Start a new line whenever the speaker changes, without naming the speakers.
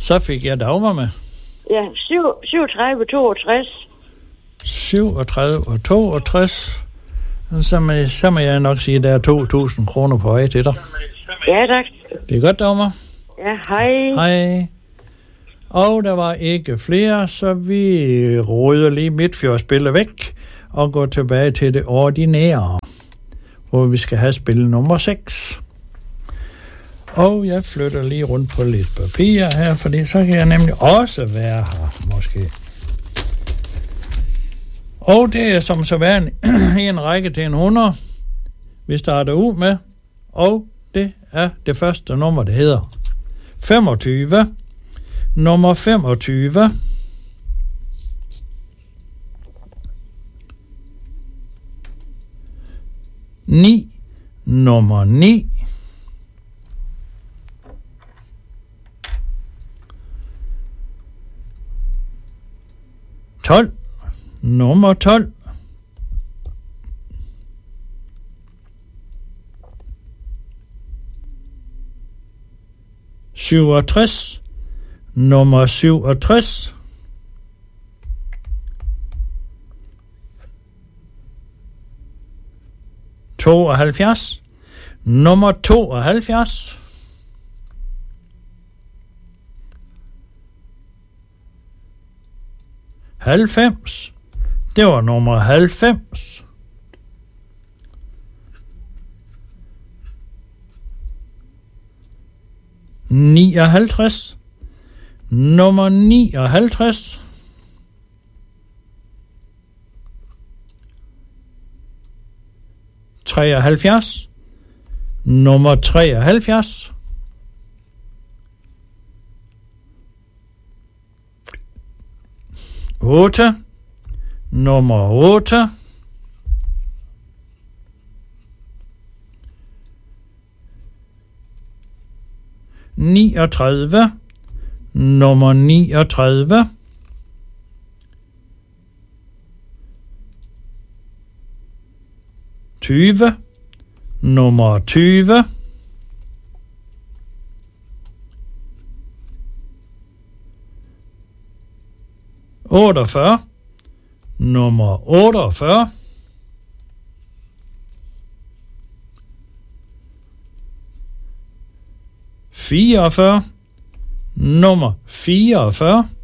Så fik jeg Dagmar med.
Ja, 37, 62.
37 og 62. Så må jeg nok sige, at der er 2.000 kroner på vej til dig.
Ja, tak.
Det er godt, Dagmar.
Ja, hej.
Hej. Og der var ikke flere, så vi rydder lige Midtfjordsspillet væk og går tilbage til det ordinære, hvor vi skal have spil nummer 6. Og jeg flytter lige rundt på lidt papir her, fordi så kan jeg nemlig også være her, måske. Og det er som så værende en række til en 100, vi starter ud med. Og det er det første nummer, det hedder 25. Nummer 25. Nummer 9. 12. Nummer 12. 67. Nummer 67. 72. Nummer 72. 90. Det var nummer 90. 59. Nummer 59. 73. Nummer 73. 8. Nummer 8. 39. Nummer 39. 20. Nummer 20. 48. Nummer 48. 44. Nummer 44.